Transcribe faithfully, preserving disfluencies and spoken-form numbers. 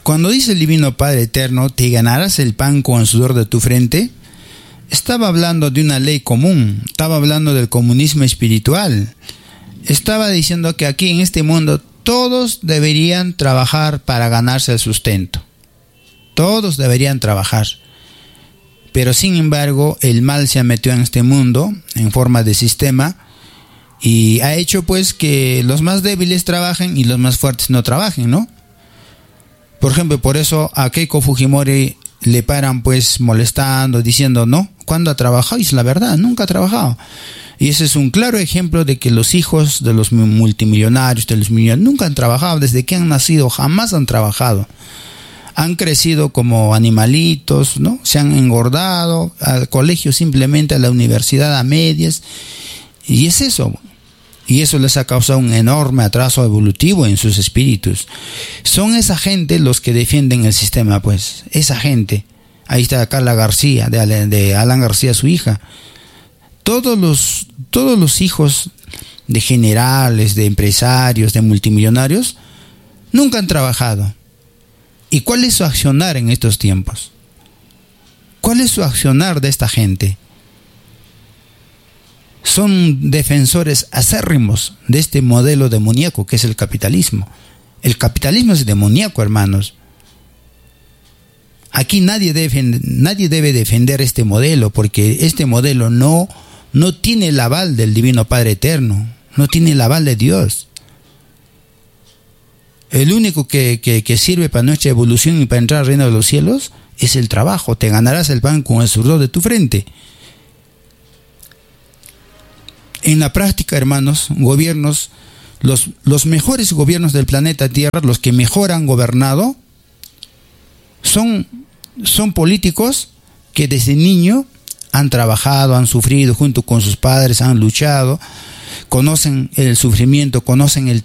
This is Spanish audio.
Cuando dice el Divino Padre Eterno, te ganarás el pan con el sudor de tu frente, estaba hablando de una ley común, estaba hablando del comunismo espiritual. Estaba diciendo que aquí en este mundo todos deberían trabajar para ganarse el sustento. Todos deberían trabajar. Pero sin embargo, el mal se ha metido en este mundo en forma de sistema y ha hecho pues que los más débiles trabajen y los más fuertes no trabajen, ¿no? Por ejemplo, por eso a Keiko Fujimori le paran pues molestando, diciendo, no, ¿cuándo ha trabajado? Y es la verdad, nunca ha trabajado. Y ese es un claro ejemplo de que los hijos de los multimillonarios, de los millonarios, nunca han trabajado, desde que han nacido jamás han trabajado. Han crecido como animalitos, ¿no? Se han engordado, al colegio simplemente, a la universidad a medias, y es eso. Y eso les ha causado un enorme atraso evolutivo en sus espíritus. Son esa gente los que defienden el sistema, pues, esa gente. Ahí está Carla García, de Alan, de Alan García, su hija. Todos los, todos los hijos de generales, de empresarios, de multimillonarios, nunca han trabajado. ¿Y cuál es su accionar en estos tiempos? ¿Cuál es su accionar de esta gente? Son defensores acérrimos de este modelo demoníaco que es el capitalismo. El capitalismo es demoníaco, hermanos. Aquí nadie debe, nadie debe defender este modelo, porque este modelo no, no tiene el aval del Divino Padre Eterno, no tiene el aval de Dios. El único que, que, que sirve para nuestra evolución y para entrar al reino de los cielos es el trabajo. Te ganarás el pan con el sudor de tu frente. En la práctica, hermanos, gobiernos, los, los mejores gobiernos del planeta Tierra, los que mejor han gobernado, son, son políticos que desde niño han trabajado, han sufrido junto con sus padres, han luchado, conocen el sufrimiento, conocen el,